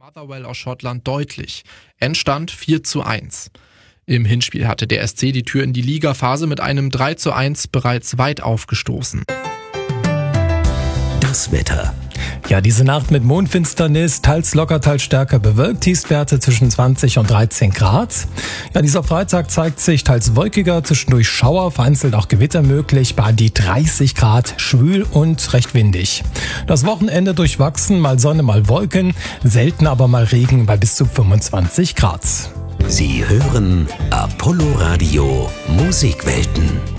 Motherwell aus Schottland deutlich. Endstand 4:1. Im Hinspiel hatte der SC die Tür in die Ligaphase mit einem 3:1 bereits weit aufgestoßen. Das Wetter. Ja, diese Nacht mit Mondfinsternis, teils locker, teils stärker bewölkt, Tiefstwerte zwischen 20 und 13 Grad. Ja, dieser Freitag zeigt sich teils wolkiger, zwischendurch Schauer, vereinzelt auch Gewitter möglich, bei an die 30 Grad, schwül und recht windig. Das Wochenende durchwachsen, mal Sonne, mal Wolken, selten aber mal Regen bei bis zu 25 Grad. Sie hören Apollo Radio Musikwelten.